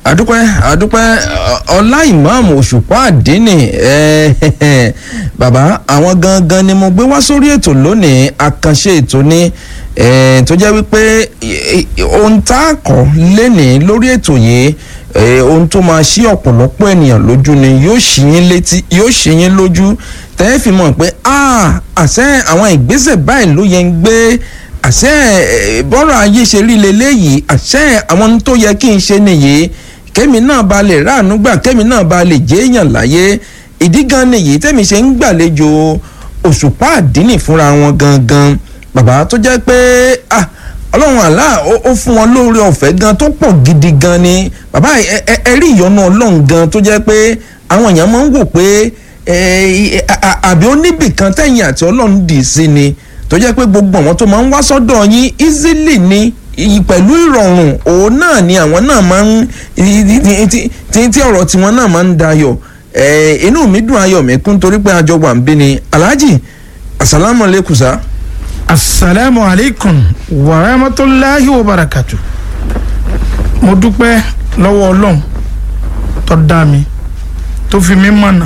àdúpẹ́ ọlá ìmáàmù òṣùpá àdínì bàbá àwọn gangan ni mo gbé wá sórí ètò lónìí àkànṣe ètò ní tó jẹ́ wípé ohun tá a kọ́ lénìí lórí ètò yìí ohun tó máa ṣí ọ̀pọ̀lọpọ̀ ènìyàn lójú ni yóò ṣí yín létí yóò ṣí yín lójú tẹ́ fi mọ̀ pé àṣẹ àwọn ìgbésẹ̀ báyìí ló yẹ ń gbé àṣẹ bọ́rọ̀ ayé ṣe rí leléyìí àṣẹ àwọn tó yẹ kí n ṣe nìyí kẹ́mi náà ba lè ráàánú gbà kẹ́mi náà ba lè jẹ́ èèyàn láyé ìdí gan nìyí tẹ́mi ṣe ń gbàlejò òṣùpá àdínì fúnra wọn gangan bàbá tó jẹ́ pé ọlọ́run àlá ó fún wọn lóore ọ̀fẹ́ gan tó pọ̀ gidi gan ni bàbá ẹ rí ìyọ́nú ọlọ́run gan tó jẹ́ pé àwọn èèyàn máa ń wò pé àbí ó níbì kan tẹ̀yìn àti ọlọ́run dì sí ni tó jẹ́ pé gbogbo àwọn tó máa ń wá sọ́dọ̀ yín easily ni pẹ̀lú ìrọ̀rùn òun náà ni àwọn náà máa ń tí ọ̀rọ̀ tiwọn náà máa ń dayọ̀ inú mi dùn ayọ̀ mi kún torí pé àjọ wà ń bí ni alhaji asalaamu aleykum sa. asalaamu aleykum wa rahmatulahi wa barakatu. mo dúpẹ́ lọ́wọ́ ọlọ́run tó dá mi tó fi mí mọ̀nà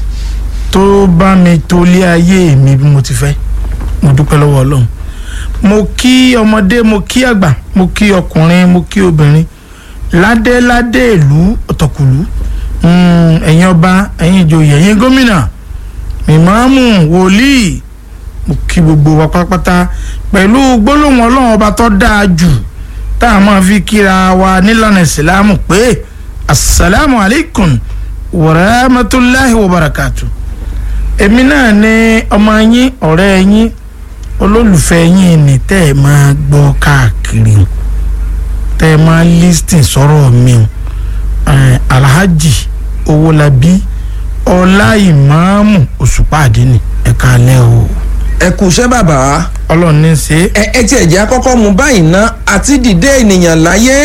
tó bá mi tó lé ayé mi bí mo ti fẹ́ mo dúpẹ́ lọ́wọ́ ọlọ́run mo kí ọmọdé mo kí àgbà mo kí ọkùnrin mo kí obìnrin ládéládé ìlú ọ̀tọ̀kùlú ẹ̀yin ọba ẹ̀yin ìjòyè ẹ̀yin gómìnà ìmáàmù wòlíì mo kí gbogbo wa pátápátá pẹ̀lú gbólóhùn ọlọ́run ọba tó dáa jù tá a máa fi kíra wa nílànà ìsìlámù pé asalaamu alaykum wa rahmatulahi wa barakatu. èmi náà ni ọmọ yín ọ̀rẹ́ yín olólùfẹ́ yín ni tẹ́ ẹ máa gbọ́ káàkiri tẹ́ ẹ máa lísìn sọ̀rọ̀ mi alhaji owólabí ọlá ìmáàmù òṣùpá àdínì ẹ káalẹ́ o. ẹ kú iṣẹ́ bàbá. ọlọ́run ní í ṣe. ẹ tiẹ̀ jẹ́ àkọ́kọ́ mu báyìí ná àti dìde ènìyàn láyé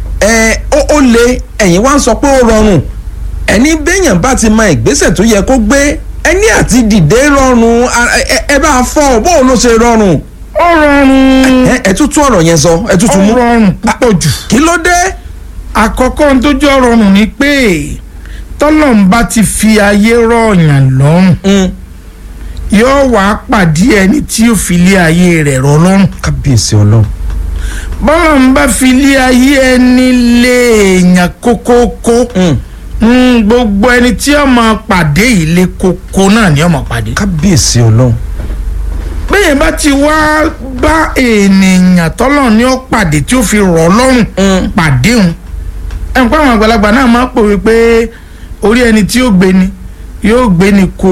ó le ẹ̀yin wá ń sọ pé ó rọrùn ẹni béèyàn bá ti mọ ìgbésẹ̀ tó yẹ kó gbé ẹni àti dìde rọrùn ẹ bá fọ bóò ló ṣe rọrùn. ó rọrùn. ẹ tútù ọ̀rọ̀ yẹn sọ ẹ tútù mú. ó rọrùn púpọ̀ jù. kí ló dé. àkọ́kọ́ tó jẹ́ rọrùn ni pé tọ́lọ́run bá ti fi ayé rọ̀yàn lọ́rùn yóò wá pàdé ẹni tí yóò fi lé ayé rẹ̀ rọ̀ lọ́rùn. kábíyèsí ọlọ́run. bọ́lọ́run bá fi lé ayé ẹni lé èèyàn kókókó gbogbo ẹni tí ó máa pàdé ilé kókó náà ni ó máa pàdé. kábíyèsí ọlọ́run. bẹ́ẹ̀ bá ti wá bá ènìyàn tọ́lọ́run ní ó pàdé tí ó fi rọ̀ lọ́rùn pàdé òun ẹnìkan àwọn àgbàlagbà náà máa pòwe pé orí ẹni tí yóò gbé ni yóò gbé ni kó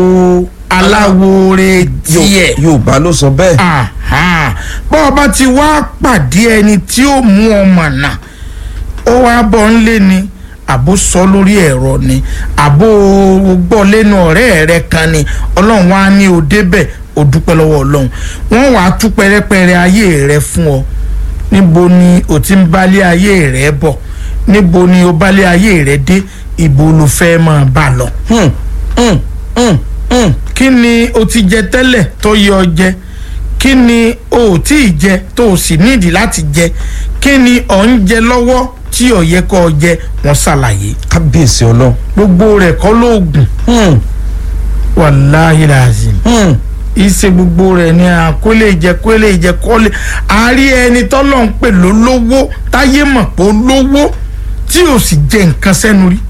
aláwòrè tiẹ̀. Yorùbá ló sọ bẹ́ẹ̀. bọ́ ọ bá ti wá pàdé ẹni tí ó mú ọmọ náà ó wá bọ́ ń lé ni àbó sọ lórí ẹ̀rọ ni àbó gbọ́ lẹ́nu ọ̀rẹ́ rẹ kan ni ọlọ́run wá ní o débẹ̀ o dúpẹ́ lọ́wọ́ ọlọ́run wọ́n wàá tú pẹ́rẹ́pẹ́rẹ́ ayé rẹ fún ọ níbo ni o ti ń bálé ayé rẹ bọ̀ níbo ni o bálé ayé rẹ dé ibo ló fẹ́ máa bá lọ. kí ni o ti jẹ tẹ́lẹ̀ tó yẹ ọ jẹ kí ni o ò tí ì jẹ tó o sì nídìí láti jẹ kí ni ọ̀ ń jẹ lọ́wọ́ tí ò yẹ kó o jẹ wọ́n ṣàlàyé. kábíyèsí ọlọ́run. gbogbo rẹ̀ kọ́ lóògùn. wàláhì làzìm. ìṣe gbogbo rẹ̀ ni kólé jẹ kólé àárí ẹni tọ́lọ́ ń pè lólówó táyé mọ̀ pé olówó tí ò sì jẹ nǹkan sẹ́nu rí.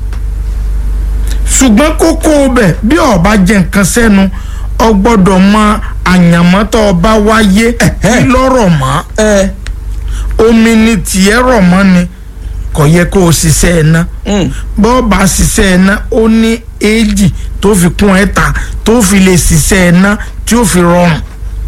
ṣùgbọ́n kókó bẹ̀ bí ó bá jẹ nǹkan sẹ́nu ọ gbọ́dọ̀ mọ àyànmọ́ tó bá wáyé kí lọ́rọ̀ mọ́. omi ni tiẹ̀ rọ̀ mọ́ ni kò yẹ kó o ṣiṣẹ́ ẹ̀ ná bó bá ṣiṣẹ́ ẹ̀ ná ó ní èjì tó fi kún ẹ̀ta tó fi lè ṣiṣẹ́ ẹ̀ ná tí ó fi rọrùn.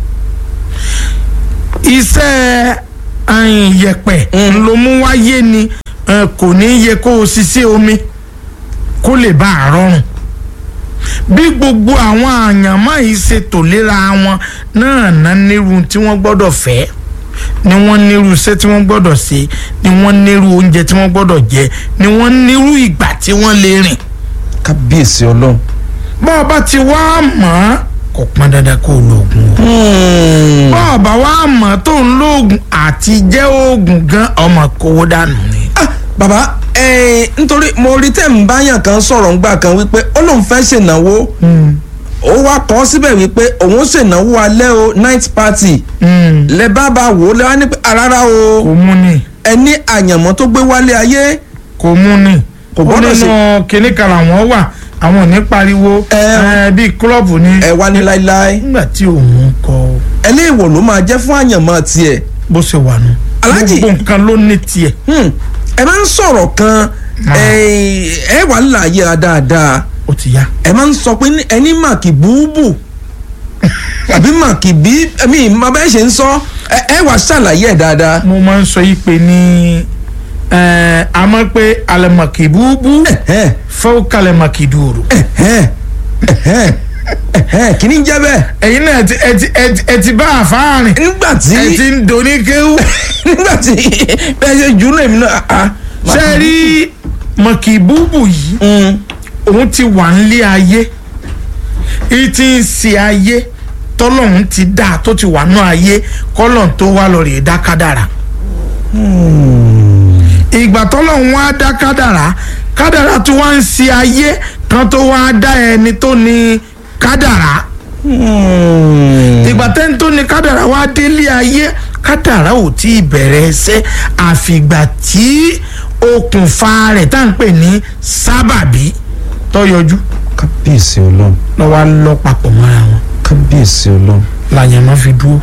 iṣẹ́ yẹ̀pẹ̀ ló mú wáyé ni kò ní yẹ kó o ṣiṣẹ́ omi kó lè bá a rọrùn. bí gbogbo àwọn àyànmọ́ yìí ṣe tò léra wọn náà ná nírú tí wọ́n gbọ́dọ̀ fẹ́ ni wọ́n nírú iṣẹ́ tí wọ́n gbọ́dọ̀ ṣe ni wọ́n nírú oúnjẹ tí wọ́n gbọ́dọ̀ jẹ ni wọ́n nírú ìgbà tí wọ́n lè rìn. kábíyèsí ọlọ́run. bọ́ ọ bá ti wá mọ̀ ọ́ kò pọn dandan kó o lo oògùn o. bọ́ ọ bá wá mọ̀ tó ń lo oògùn àti jẹ́ oògùn gan ọmọ kówó dànù ni. bàbá nítorí mo rí tẹ̀ ń báyàn kan sọ̀rọ̀ ńgbà kan wípé ó lóun fẹ́ ṣènáwó ó wá kọ́ síbẹ̀ wípé òun ṣènáwó alẹ́ o night party lẹ bá wò ó lẹ́wọ́n ní pé rárá o kò mú ni ẹni àyànmọ́ tó gbé wálé ayé kò mú ni kò gbọ́dọ̀ ṣe nínú kinní kan làwọn wà àwọn ò ní pariwo bíi kílọ̀bù ni ẹ wá ní láíláí nígbà tí òun kọ ẹlẹ́wọ̀ ló máa jẹ́ fún àyànmọ́ tiẹ̀ bó ṣe wà nù Aláàjì. gbogbo nǹkan ló ní tiẹ̀. ẹ máa ń sọ̀rọ̀ kan ẹ wà láàyè dáadáa ó ti yá. ẹ máa ń sọ pé ẹni màkì búùbù àbí màkì bí ẹmí máa bẹ́ẹ̀ ṣe ń sọ ẹ wà ṣàlàyé ẹ̀ dáadáa. mo máa ń sọ yìí pé ní a máa pé alẹ́mọ̀kì búùbù fẹ́ kálẹ̀mọ̀kì dùrù. kí ni jẹ́ bẹ́ẹ̀. ẹ̀yin náà ẹ ti bá àfáàrin. nígbà tí ẹ ti ń doni kéwú. nígbà tí bẹ́ẹ̀ ṣe jù náà èmi náà. ṣe rí mọ̀kì búùbù yìí òun ti wà nílé ayé ìtì ń ṣe ayé tọ́lọ́hún ti dá tó ti wà náà ayé kọ́lọ́n tó wá lọ rè dá kádàrà. ìgbà tọ́lọ́hún wá dá kádàrà tó wá ń ṣe ayé kan tó wá dá ẹni tó ní kádàrà. ìgbà tẹ́ni tó ní kádàrà wá délé ayé kádàrà ò tí ì bẹ̀rẹ̀ ẹsẹ̀ àfìgbà tí okùnfà rẹ̀ tá à ń pè ní sábàbí tó yọjú. kábíyèsí Ọlọ́run. lọ́wọ́ lọ papọ̀ mọ́ra wọn. kábíyèsí Ọlọ́run. làyàn máa fi dúró.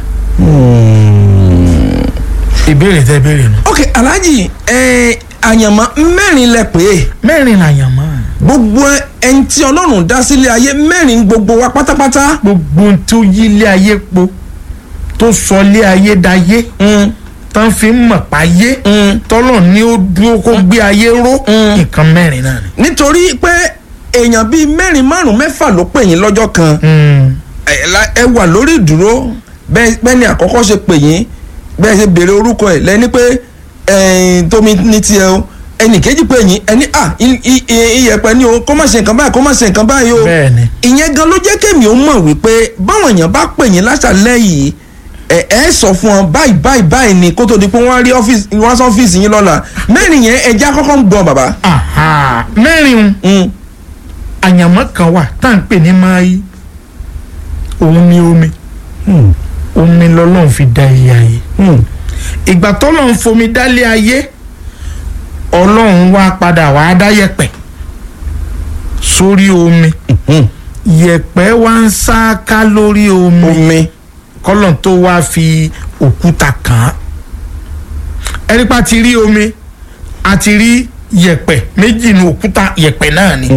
ìbéèrè tẹ́ béèrè nù. ok Alhaji àyànmọ́ mẹ́rin lẹ pé. mẹ́rin làyàn máa. gbogbo ẹni tí Ọlọ́run dá sílé ayé mẹ́rin gbogbo wa pátápátá. gbogbo tó yí ilé ayé po tó sọ ilé ayé dayé tán fi ń mọ̀ páyé tọ́lọ̀ ní ó dúró kó gbé ayé ró nǹkan mẹ́rin náà ni. nítorí pé èèyàn bíi mẹ́rin márùn mẹ́fà ló pè yín lọ́jọ́ kan ẹ wà lórí ìdúró bẹ́ẹ̀ ni àkọ́kọ́ ṣe pè yín bẹ́ẹ̀ ṣe béèrè orúkọ ẹ̀ lẹ́ni pé tómi ní tiẹ̀ o ẹnì kejì pè yín ẹni iyẹ̀pẹ̀ ni o kó má ṣe nǹkan báyìí kó má ṣe nǹkan báyìí o ìyẹn gan ló jẹ́ kémi ó mọ̀ wípé báwọn èèyàn bá pè yín láṣàlẹ̀ yìí ẹ sọ fún ọ báyìí ni kó tó di pé wọ́n rí ọ́fíìsì yín lọ́la mẹ́rin yẹn ẹja kọ́kọ́ ń gbọ́ bàbá. mẹ́rin àyànmọ́ kan wà tá à ń pè ní máyì òun ni omi omi lọ́lọ́run fi dá ilé ayé ìgbà tọ́lọ́run fomi dálé ayé ọlọ́run wá padà wá dá yẹ̀pẹ̀ sórí omi yẹ̀pẹ̀ wá ń sáká lórí omi kọ́lọ́n tó wá fi òkúta kàn án ẹ̀rípa ti rí omi àti rí yẹ̀pẹ̀ méjì ní òkúta yẹ̀pẹ̀ náà ni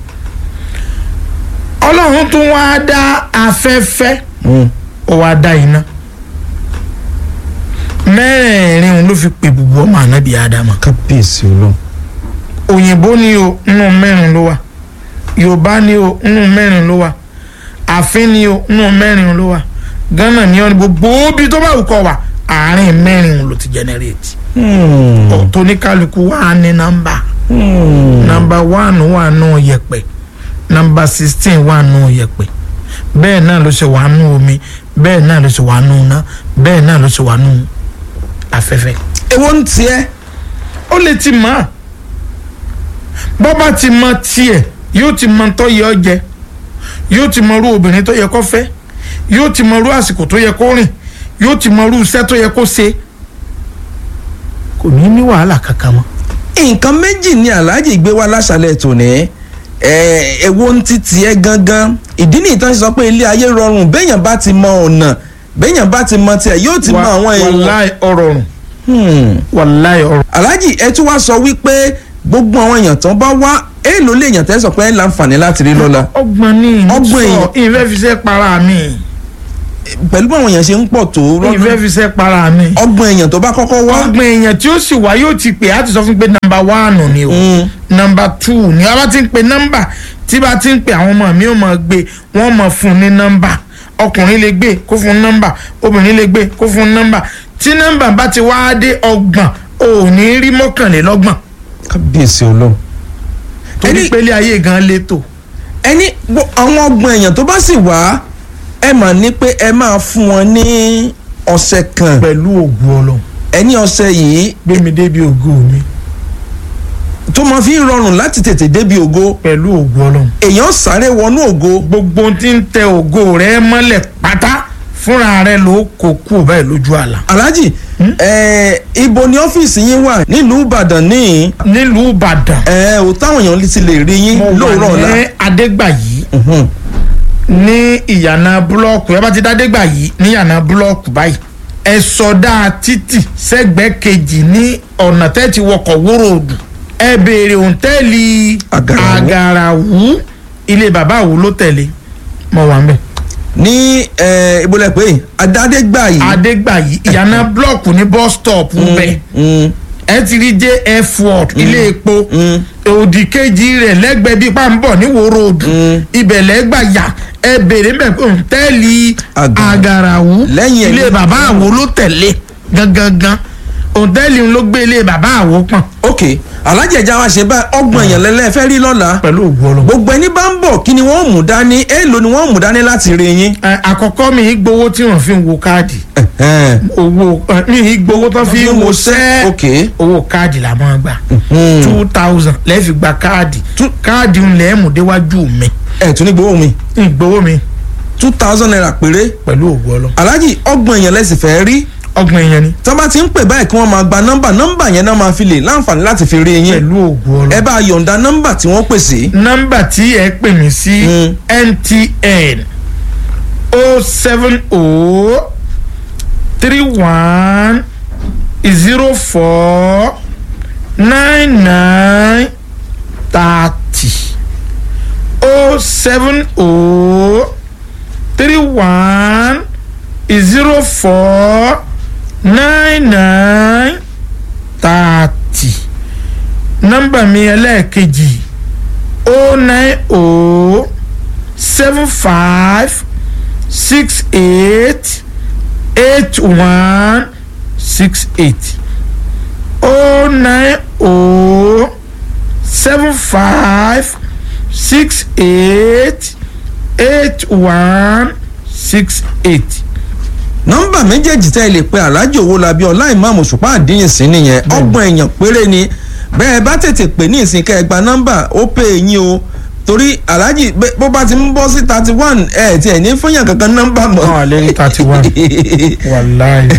ọlọ́run tún wá dá afẹ́fẹ́ ó wá dá iná mẹ́rẹ̀ẹ̀rin ló fi pè bùbù ọmọ ànábì ádámà. kábíyèsí Ọlọ́run. òyìnbó ni o nínú mẹ́rin ló wà yorùbá ni o nínú mẹ́rin ló wà àfin ni o nínú mẹ́rin ló wà ghana ni ọ ní gbogbo bí tó bá wù kọ́ wà àárín mẹ́rin ló ti generate. ọ̀tọ̀ ní kálukú wà ní nọ́mbà. nọ́mbà 1 wà nù yẹ̀pẹ̀ nọ́mbà 16 wà nù yẹ̀pẹ̀ bẹ́ẹ̀ náà ló ṣe wà nù omi bẹ́ẹ̀ náà ló ṣe wà nù iná bẹ́ẹ̀ náà ló ṣe wà nù afẹ́fẹ́. èwo ń tiẹ̀. ó lè ti mọ̀ bọ́bá ti mọ̀ tiẹ̀ yóò ti mọ̀ tó yẹ ọ jẹ yóò ti mọ̀ irú obìnrin tó yẹ kó fẹ́ yóò ti mọ̀ irú àsìkò tó yẹ kó rìn yóò ti mọ̀ irú iṣẹ́ tó yẹ kó ṣe kò ní wàhálà kankan mọ́. nǹkan méjì ni Alhaji gbé wá láṣálẹ́ tòní èwo ń ti tiẹ̀ gangan ìdí nìyí tán sọ pé ilé ayé rọrùn béèyàn bá ti mọ ọ̀nà béèyàn bá ti mọ tiẹ̀ yóò ti mọ àwọn èèyàn. wàláì ọ̀rọ̀rùn wàláì ọ̀rọ̀. Alhaji ẹ tún wá sọ wípé gbogbo àwọn èèyàn tán bá wá èèlò lè yàn tẹ́ sọ pé ẹ láǹfààní láti rí lọ́la. ọgbọ̀n ní ìmúṣọ ìfẹ́ fi ṣe para mi. pẹ̀lú báwọn èèyàn ṣe ń pọ̀ tó lọ́dún ìfẹ́ fi ṣe para mi. ọgbọ̀n èèyàn tó bá kọ́kọ́ wá. ọgbọ̀n èèyàn tí ó sì wá yóò ti pè á ti sọ fún pé nọ́mbà 1 ni o nọ́mbà 2 ni a bá ti ń pe nọ́mbà tí bá ti ń pe àwọn ọmọ mi ò mọ̀ gbé wọ́n mọ̀ fún ní nọ́mbà ọkùnrin lè gbé kó fún nọ́mbà obìnrin lè gbé kó fún nọ́mbà tí nọ́mbà bá ti wá dé ọgbọ̀n ò ní rí mọ́kànlélọ́gbọ̀n. kábíyèsí Ọlọ́run. torí pé ilé ayé gan létò. ẹni àwọn ọgbọ̀n èèyàn tó bá sì wá ẹ mà ní pé ẹ máa fún wọn ní ọ̀sẹ̀ kan. pẹ̀lú ògùn Ọlọ́run. ẹni ọ̀sẹ̀ yìí. gbé mi débi ògùn mi. tó máa fi ń rọrùn láti tètè débi ògo. pẹ̀lú ògo ọlọ́run. èèyàn sáré wọnú ògo. gbogbo tí ń tẹ ògo rẹ mọ́lẹ̀ pátá fúnra rẹ ló kó kú báyìí lójú àlá. Alhaji ibo ni ọ́fíìsì yín wà nílùú Ìbàdàn ní. nílùú Ìbàdàn. ò táwọn èèyàn ti lè rí yín lóòrọ̀ ọ̀la. mo wà ní Adégbàyí ní ìyànà búlọ́ọ̀kù ẹ bá ti dá Adégbàyí ní ìyànà búlọ́ọ̀kù báyìí ẹ sọdá títì sẹ́gbẹ́ kejì ní ọ̀nà tẹ́tí wọkọ̀ wóróòdù ẹ béèrè òǹtẹ́ẹ̀lì Àgàràwú ilé bàbá àwù ló tẹ̀lé mọ̀ wà ń bẹ̀. ní ìbúlẹ̀ pé Adégbàyí. Adégbàyí ìyànà búlọ́ọ̀kù ní bus stop bẹ́ẹ̀ ẹ ti rí JF Ward ilé epo òdì kejì rẹ̀ lẹ́gbẹ̀ẹ́ bíi pàǹbọ̀ ní wóróòdù ibẹ̀ lẹ́gbàyà ẹ béèrè mbẹ pé òǹtẹ́ẹ̀lì Àgàràwú ilé bàbá àwo ló tẹ̀lé gangan òǹtẹ́ẹ̀lì ló gbé ilé bàbá àwo pọ̀n. ok Alhaji ẹja wa ṣe báyìí ọgbọ̀n èèyàn lẹ́lẹ́ fẹ́ rí lọ́la. pẹ̀lú ògbó ọlọ́run. gbogbo ẹni bá ń bọ̀ kí ni wọ́n mú dání èèlò ni wọ́n mú dání láti rí yín. àkọ́kọ́ mi ì gbowó tí wọ́n fi ń wo káàdì. owó mi ì gbowó tó fi ń wo sẹ́ owó káàdì la máa gbà 2000 lẹ́ẹ̀fi gba káàdì ń lẹ́ẹ̀mú déwájú mi. tún ní gbowó mi. gbowó mi. 2000 naira péré. pẹ̀lú ògbó ọlọ́run. Alhaji ọgbọ̀n èèyàn lẹ́sìn fẹ́ rí. ọgbọ̀n èèyàn ni. tí wọ́n bá ti ń pè báyìí kí wọ́n máa gba nọ́mbà yẹn náà máa fi lè láǹfààní láti fi rí yín. pẹ̀lú ògo ọlọ́run. ẹ bá yọ̀ǹda nọ́mbà tí wọ́n pè sí. nọ́mbà tí ẹ pè mí sí MTN 070 31 04 99 30 070 31 04 99 30 nọ́mbà mi ẹlẹ́ẹ̀kejì 090 75 68 81 68 090 75 68 81 68. nọ́mbà méjèèjì tẹ́ ẹ lè pe Alhaji Owólabí Ọláìmáàmù Òṣùpá Àdíyìnsí nìyẹn ọgbọ̀n èèyàn péré ni bẹ́ẹ̀ bá tètè pè ní ìsìn kẹ́ ẹ gba nọ́mbà ó pè é yín o torí Alhaji bó bá ti ń bọ́ sí 31 tí ẹ̀ ní fúnyàn kankan nọ́mbà mọ́. ọ̀ lè ní 31 wàláhì.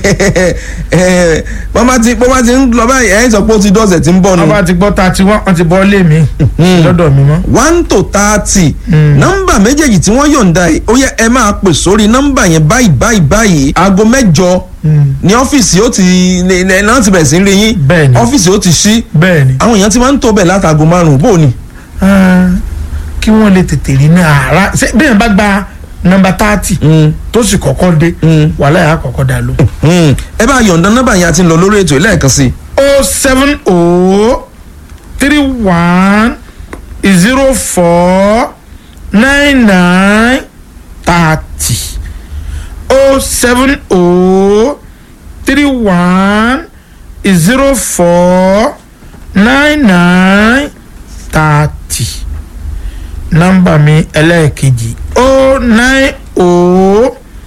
bó bá ti ń lọ báyìí ẹ̀ ń sọ pé ó ti dọ́sẹ̀ tí ń bọ̀ nù. wọ́n bá ti gbọ́ 31 wọ́n ti bọ́ lé mi lọ́dọ̀ mi mọ́. 1 to 30 nọ́mbà méjèèjì tí wọ́n yọ̀ǹda yìí ó yẹ ẹ máa pè sórí nọ́mbà yẹn báyìí aago 8 ní ọ́fíìsì ó ti náà ti bẹ̀rẹ̀ sí rí yín ọ́fíìsì ó ti ṣí àwọn èèyàn ti máa ń tó bẹ̀ látàgò 5 bó ni. kí wọ́n lè tètè rí ní àárá bí èèyàn bá gba nọ́mbà 30 tó sì kọ́kọ́ dé wàhálà yà á kọ́kọ́ dá ló. ẹ bá yọ̀ǹda nọ́mbà yẹn àti ń lọ lórí ètò lẹ́ẹ̀kan sí. 070 31 04 99 30 070 31 04 99 30 nọ́mbà mi ẹlẹ́ẹ̀kejì 090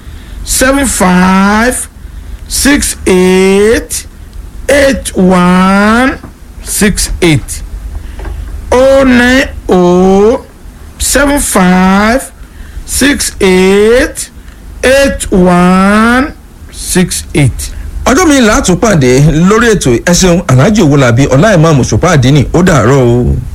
75 68 81 68 090 75 68 81 68. ọjọ́ mi là á tún pàdé lórí ètò ẹ ṣeun Alhaji Owólabí Ọláìmáàmù Òṣùpá Àdínì ó dàárọ̀ o.